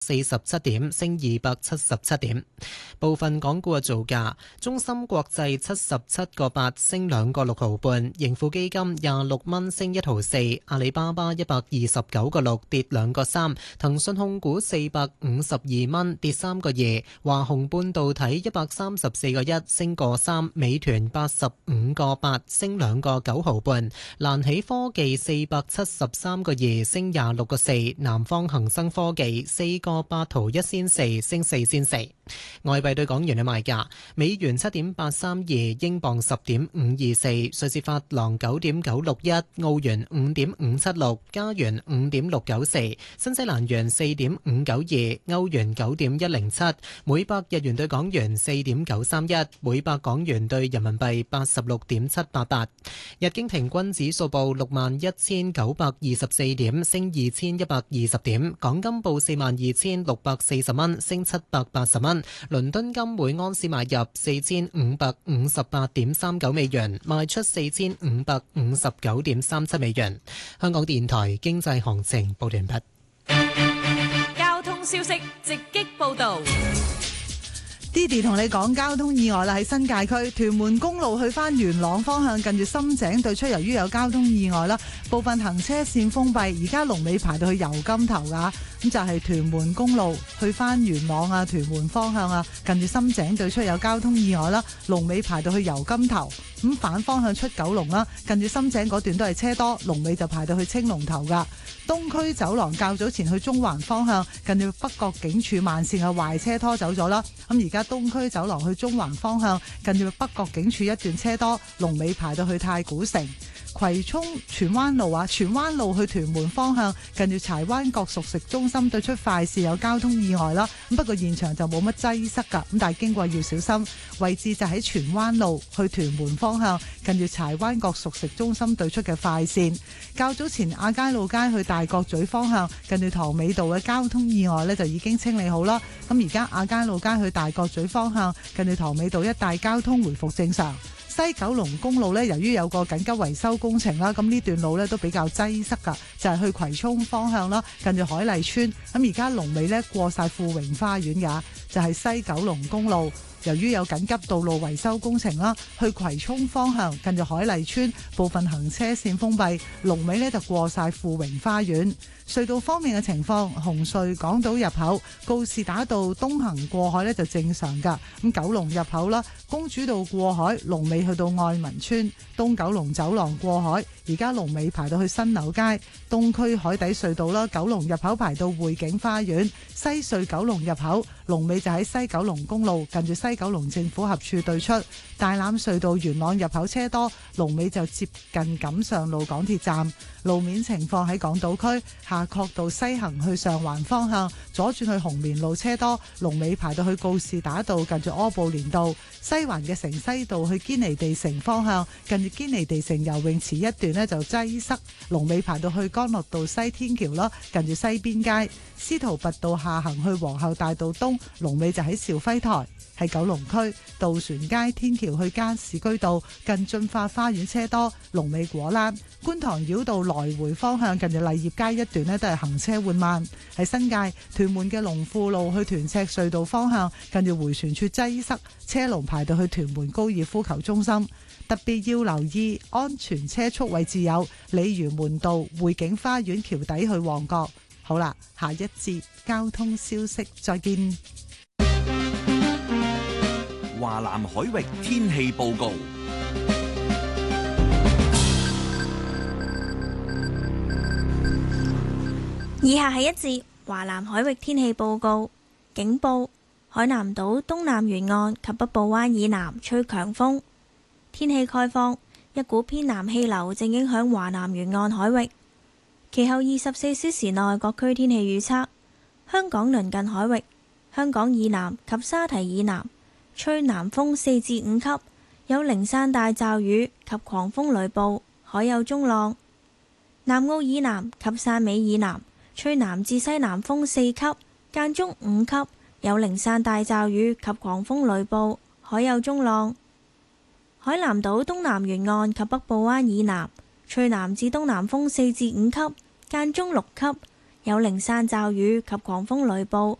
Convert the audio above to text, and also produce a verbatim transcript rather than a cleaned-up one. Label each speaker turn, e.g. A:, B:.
A: 四十七點，升二百七十七點。部分港股嘅造價：中芯國際七十七個八，升兩個六毫半；盈富基金廿六蚊，升一毫四；阿里巴巴一百二十九個六，跌兩個三；騰訊控股四百五十二蚊，跌三個二；華虹半導體一百三十四個一，升個三；美團八十五個八，升兩個九毫半；蘭喜科技四百七十三個二，升廿六個四；南方恒生科技四個個八毫一仙四，升四仙四。外幣對港元嘅賣價：美元七點八三二，英鎊十點五二四，瑞士法郎九點九六一，澳元五點五七六，加元五點六九四，新西蘭元四點五九二，歐元九點一零七，每百日元對港元四點九三一，每百港元對人民幣八十六點七八八。日經平均指數報六萬一千九百二十四點，升二千一百二十點。港金報四萬二千六百四十蚊，升七百八十蚊。倫敦金每安士買入四千五百五十八點三九美元，賣出四千五百五十九點三七美元。香港電台經濟行情報完畢。
B: 交通消息直擊報道。
C: Didi 同你講交通意外啦，喺新界區屯門公路去翻元朗方向，近住深井對出，由於有交通意外啦，部分行車線封閉，而家龍尾排到去油金頭噶。咁就係屯門公路去翻元朗啊，屯門方向啊，近住深井對出有交通意外啦，龍尾排到去油金頭。咁反方向出九龍啦，近住深井嗰段都係車多，龍尾就排到去青龍頭噶。東區走廊較早前去中環方向，近住北角警署慢線嘅壞車拖走咗啦。咁而家東區走廊去中環方向，近住北角警署一段車多，龍尾排到去太古城。葵涌荃灣路啊，荃灣路去屯門方向，近住柴灣角熟食中心對出快線有交通意外啦。咁不過現場就冇乜擠塞噶，咁但係經過要小心。位置就喺荃灣路去屯門方向，近住柴灣角熟食中心對出嘅快線。較早前亞皆老街去大角咀方向，近住塘尾道嘅交通意外呢就已經清理好啦。咁而家亞皆老街去大角咀方向，近住塘尾道一帶交通回復正常。西九龍公路呢，由於有個緊急維修工程啦，咁呢段路呢都比較擠塞噶，就係去葵涌方向啦，近住海麗村。咁而家龍尾呢過晒富榮花園噶，就係西九龍公路。由於有緊急道路維修工程啦，去葵涌方向近住海麗村部分行車線封閉，龍尾呢就過晒富榮花園。隧道方面嘅情況，紅隧港島入口告士打道東行過海呢就正常噶，咁九龍入口啦，公主道過海龍尾去到愛民村，東九龍走廊過海，而家龍尾排到去新柳街。東區海底隧道啦，九龍入口排到匯景花園，西隧九龍入口龍尾就喺西九龍公路近住西九龍政府合署對出。大欖隧道元朗入口車多，龍尾就接近錦上路港鐵站。路面情況喺港島區夏慤道西行去上環方向，左轉去紅棉路車多，龍尾排到去告士打道近住柯布連道。西環嘅城西道去堅尼地城方向，近住堅尼地城游泳池一段呢就擠塞，龍尾排到去干諾道西天橋啦，近住西邊街。司徒拔道下行去皇后大道東，龍尾就喺肇輝台。喺九龍區渡船街天橋去加士居道近駿發花園車多，龍尾果欄。觀塘繞道來回方向近住勵業街一段呢都係行車緩慢。喺新界屯門嘅龍富路去屯赤隧道方向，近住迴旋處擠塞，車龍排到去屯門高爾夫球中心。特別要留意安全車速位置有鯉魚門道匯景花園橋底去旺角。好啦，下一節交通消息再見。
D: 華南海域天氣報告。
E: 以下係一節華南海域天氣報告。警報：海南島東南沿岸及北部灣以南吹強風。天氣概況：一股偏南氣流正影響華南沿岸海域。其後二十四小時內各區天氣預測：香港鄰近海域、香港以南及沙堤以南吹南風四至五級，有零散大驟雨及狂風雷暴，海有中浪。南澳以南及汕尾以南吹南至西南風四級，間中五級，有零散大驟雨及狂風雷暴，海有中浪。海南島東南沿岸及北部灣以南吹南至東南風四至五級，間中六級， 有零散驟雨及狂風雷暴，